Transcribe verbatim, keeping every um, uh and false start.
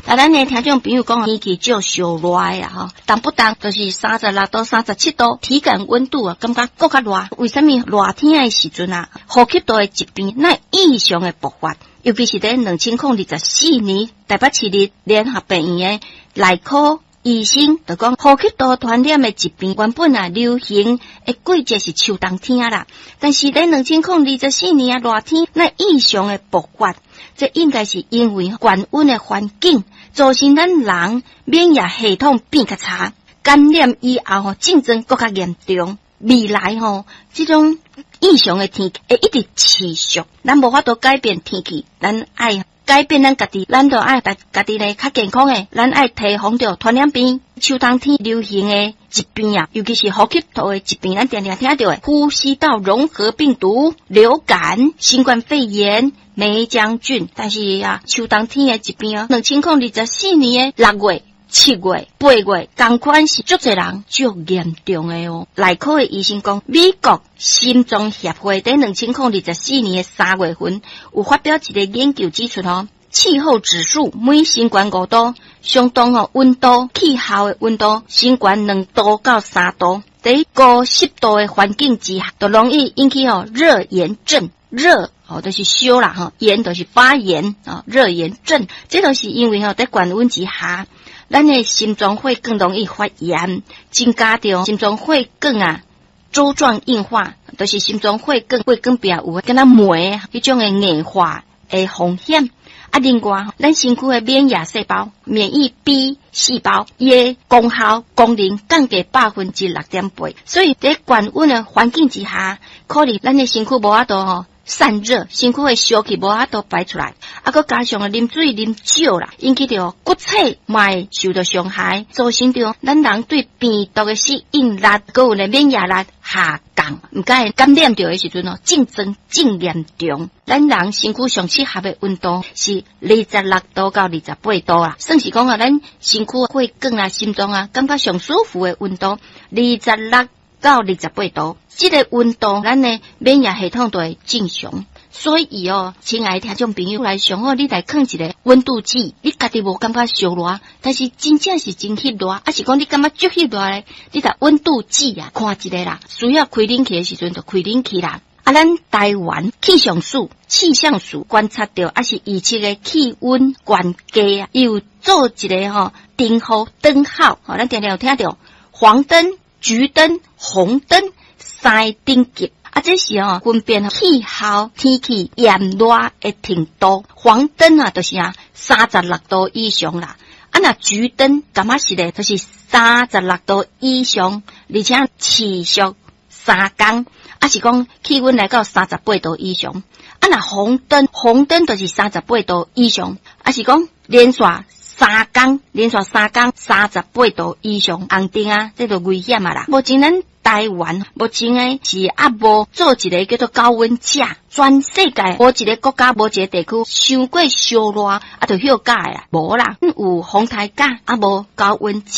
啊，咱的听众朋友讲天气就烧热啊，吼，动不动就是三十六度、三十七度，体感温度啊，感觉更加热。为什么热天的时阵啊，呼吸道的疾病那异常的爆发？尤其是在两千零二十四年，台北市立联合病院的内科医生就讲，呼吸道传染的疾病原本啊流行的季节是秋冬天啦，但是在两千零二十四年啊热天那异常的爆发，这应该是因为高温的环境造成咱人免疫系统变较差，感染以后吼竞争更加严重。未来吼，这种异常的天气会一直持续，咱无法度改变天气，咱爱改变咱家己，咱就爱把家己咧较健康诶，咱爱提防着传染病、秋冬天流行诶疾病啊，尤其是呼吸道诶疾病，咱常常听到诶呼吸道融合病毒、流感、新冠肺炎、梅将军，但是啊，秋冬天诶疾病啊，两千零二十四年诶六月。七月、八月，同款是足侪人足严重的哦。内科的医生讲，美国心脏协会在两千零二十四年的三月份有发表一个研究指出哦，气候指数每升悬五度，相当哦温度气候的温度升悬两度到三度，在高湿度的环境之下，就容易引起哦热炎症。热哦，就是烧啦哈，炎就是发炎啊，热炎症，这都是因为哦在高温之下。咱的心脏会更容易发炎，增加着心脏血管啊粥状硬化，就是心脏血管血管边有跟它酶迄种的硬化的风险。啊，另外，咱身躯的免疫细胞、免疫 B 细胞，伊的功效功能降低百分之六点八，所以在高温的环境之下，可能咱的身躯无法度吼。散热，身躯的烧气无法度排出来，啊，佮加上啊啉水啉少啦，引起着骨髓嘛受到伤害，造成着咱人对病毒的适应力，佮有咧免疫力下降，唔该感染着的时阵哦，竞争真严重。咱人身躯上适合的温度是二十六度到二十八度啦，算是讲啊，咱身躯血管啊、心脏啊，感觉上舒服的温度二十六到二十八度。这个温度，咱的免疫系统都会正常，所以哦，亲爱的听众朋友来上好，你来放一个温度计，你家己无感觉烧热，但是真正是真翕热，还是讲你感觉足翕热咧？你台温度计啊，看一个啦，需要开冷气的时阵就开冷气啦。啊，咱台湾气象署、气象署观察到，还是预测的气温悬低啊，有做一个吼灯号灯号，吼，咱常常有听到黄灯、橘灯、红灯。三等级啊，这是哦分辨气候天气炎热的程度。黄灯啊，就是啊三十六度以上啦。啊，那橘灯干嘛是咧？就是三十六度以上，而且持续三天，啊是讲气温来到三十八度以上。啊，那红灯，红灯就是三十八度以上，啊是讲连续三天，连续三天三十八度以上，红灯啊，这就危险啊啦。目前咱台湾目前诶是还无做一个叫做高温假，全世界无一个国家无一个地区伤过烧热啊，就休假诶啦，无啦，有风台假啊，无高温假。